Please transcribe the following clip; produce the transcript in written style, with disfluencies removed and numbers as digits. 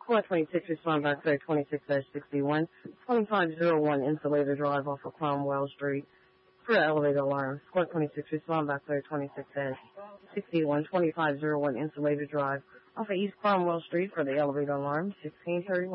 Squad 26, respond back clear 26-61, 2501 Insulator Drive off of Cromwell Street for elevator alarm. Squad 26, respond back clear 26-61, 2501 Insulator Drive off of East Cromwell Street for the elevator alarm, 1631.